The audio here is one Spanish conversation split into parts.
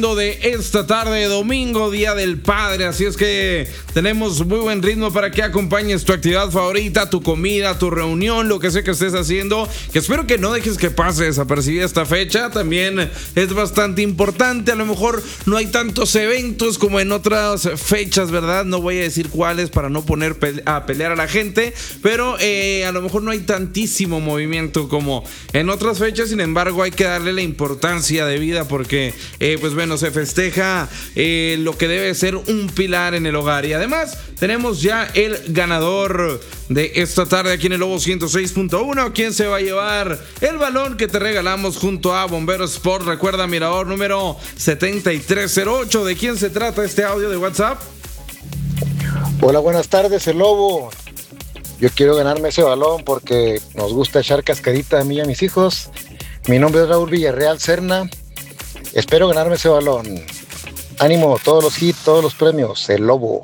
De esta tarde de domingo, Día del Padre, así es que tenemos muy buen ritmo para que acompañes tu actividad favorita, tu comida, tu reunión, lo que sea que estés haciendo, que espero que no dejes que pase desapercibida esta fecha. También es bastante importante, a lo mejor no hay tantos eventos como en otras fechas, ¿verdad? No voy a decir cuáles para no poner a pelear a la gente, pero a lo mejor no hay tantísimo movimiento como en otras fechas. Sin embargo, hay que darle la importancia de vida porque pues bueno, se festeja lo que debe ser un pilar en el hogar. Y además tenemos ya el ganador de esta tarde aquí en el Lobo 106.1. ¿Quién se va a llevar el balón que te regalamos junto a Bomberos Sport? Recuerda, mirador número 7308. ¿De quién se trata este audio de WhatsApp? Hola, buenas tardes, el Lobo. Yo quiero ganarme ese balón porque nos gusta echar cascarita a mí y a mis hijos. Mi nombre es Raúl Villarreal Serna. Espero ganarme ese balón. Ánimo, todos los hits, todos los premios. El Lobo.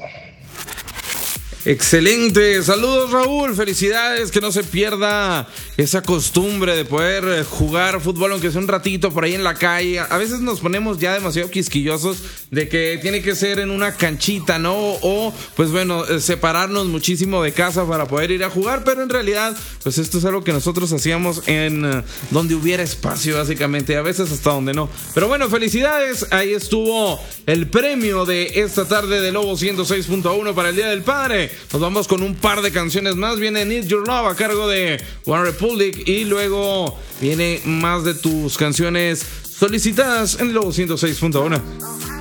Excelente, saludos Raúl, felicidades, que no se pierda esa costumbre de poder jugar fútbol aunque sea un ratito por ahí en la calle. A veces nos ponemos ya demasiado quisquillosos de que tiene que ser en una canchita, ¿no? O pues bueno, separarnos muchísimo de casa para poder ir a jugar, pero en realidad pues esto es algo que nosotros hacíamos en donde hubiera espacio básicamente, a veces hasta donde no. Pero bueno, felicidades, ahí estuvo el premio de esta tarde de Lobo 106.1 para el Día del Padre. Nos vamos con un par de canciones más. Viene Need Your Love a cargo de One Republic y luego viene más de tus canciones solicitadas en el Lobo 106.1.